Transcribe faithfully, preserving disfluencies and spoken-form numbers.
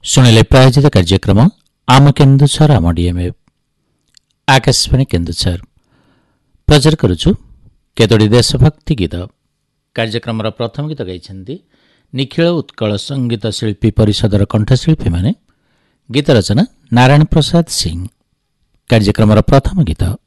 ଶୁଣିଲେ ପ୍ରାୟୋଜିତ କାର୍ଯ୍ୟକ୍ରମ ଆମ କେନ୍ଦୁଝର ଆମ ଡିଏମ୍ଏ ଆକାଶବାଣୀ କେନ୍ଦୁଝର ପ୍ରଚାର କରୁଛୁ କେତୋଟି ଦେଶଭକ୍ତି ଗୀତ। କାର୍ଯ୍ୟକ୍ରମର ପ୍ରଥମ ଗୀତ ଗାଇଛନ୍ତି ନିଖିଳ ଉତ୍କଳ ସଙ୍ଗୀତ ଶିଳ୍ପୀ ପରିଷଦର କଣ୍ଠଶିଳ୍ପୀମାନେ। ଗୀତ ରଚନା ନାରାୟଣ ପ୍ରସାଦ ସିଂ। କାର୍ଯ୍ୟକ୍ରମର ପ୍ରଥମ ଗୀତ